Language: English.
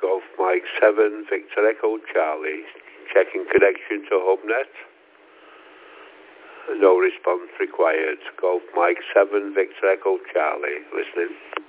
Golf Mike 7, Victor Echo Charlie. Checking connection to HubNet. No response required. Golf Mike 7, Victor Echo Charlie. Listening.